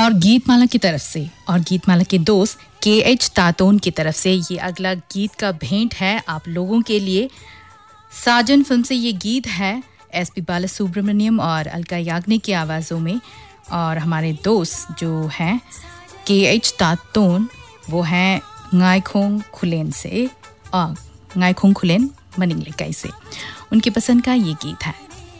और गीतमाला की तरफ से और गीतमाला के दोस्त KH तातोन की तरफ से ये अगला गीत का भेंट है आप लोगों के लिए। साजन फिल्म से ये गीत है SP बालासुब्रमण्यम और अलका याग्निक की आवाज़ों में। और हमारे दोस्त जो हैं KH तातोन वो हैं गायखोंग खुलेन से, गायखोंग खुलेन मनिंगलेकाई से। उनकी पसंद का ये गीत है।